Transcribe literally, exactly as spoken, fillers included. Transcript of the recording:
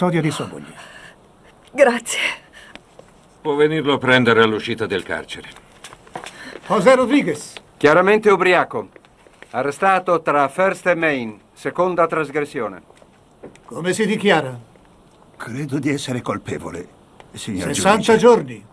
custodia di sua moglie. Grazie. Può venirlo a prendere all'uscita del carcere. José Rodriguez. Chiaramente ubriaco. Arrestato tra First e Main. Seconda trasgressione. Come si dichiara? Credo di essere colpevole, signor sessanta giudice. giorni.